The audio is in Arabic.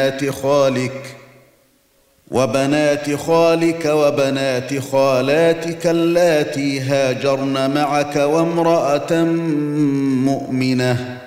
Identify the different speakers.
Speaker 1: خالك وبنات خالك وبنات خالاتك اللاتي هاجرن معك وامرأة مؤمنة